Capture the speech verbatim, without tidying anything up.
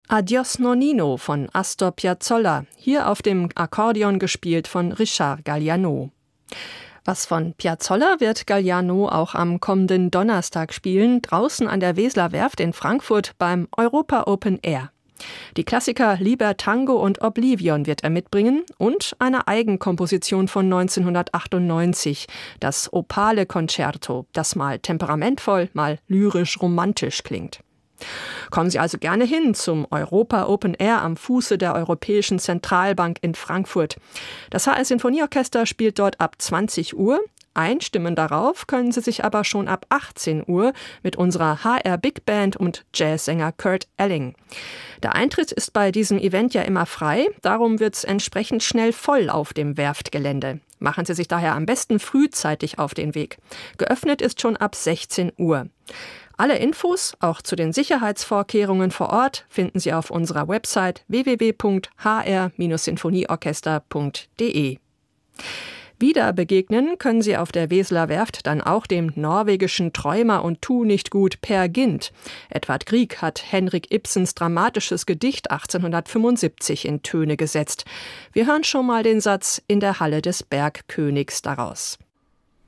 Adios Nonnino von Astor Piazzolla, hier auf dem Akkordeon gespielt von Richard Galliano. Was von Piazzolla wird Galliano auch am kommenden Donnerstag spielen, draußen an der Weseler Werft in Frankfurt beim Europa Open Air. Die Klassiker Liber Tango und Oblivion wird er mitbringen und eine Eigenkomposition von neunzehnhundertachtundneunzig, das Opale Concerto, das mal temperamentvoll, mal lyrisch-romantisch klingt. Kommen Sie also gerne hin zum Europa Open Air am Fuße der Europäischen Zentralbank in Frankfurt. Das H R Sinfonieorchester spielt dort ab zwanzig Uhr. Einstimmen darauf können Sie sich aber schon ab achtzehn Uhr mit unserer H R Big Band und Jazzsänger Kurt Elling. Der Eintritt ist bei diesem Event ja immer frei, darum wird es entsprechend schnell voll auf dem Werftgelände. Machen Sie sich daher am besten frühzeitig auf den Weg. Geöffnet ist schon ab sechzehn Uhr. Alle Infos, auch zu den Sicherheitsvorkehrungen vor Ort, finden Sie auf unserer Website w w w punkt h r sinfonieorchester punkt d e. Wieder begegnen können Sie auf der Weseler Werft dann auch dem norwegischen Träumer und Tu-nicht-gut Peer Gynt. Edvard Grieg hat Henrik Ibsens dramatisches Gedicht achtzehnhundertfünfundsiebzig in Töne gesetzt. Wir hören schon mal den Satz in der Halle des Bergkönigs daraus.